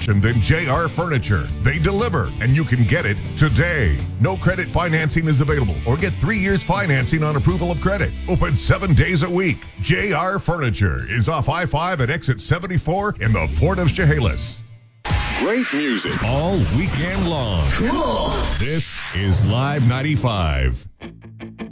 selection than JR Furniture. They deliver, and you can get it today. No credit financing is available, or get 3 years financing on approval of credit. Open 7 days a week. JR Furniture is off I-5 at exit 74 in the Port of Chehalis. Great music all weekend long. Cool. This is Live 95.